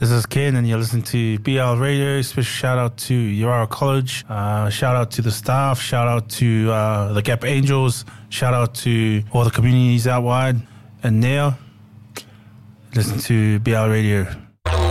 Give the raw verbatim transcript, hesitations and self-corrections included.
This is Ken, and you're listening to B L Radio. Special shout out to Urara College. Uh, shout out to the staff. Shout out to uh, the Gap Angels. Shout out to all the communities out wide. And now, listen to B L Radio.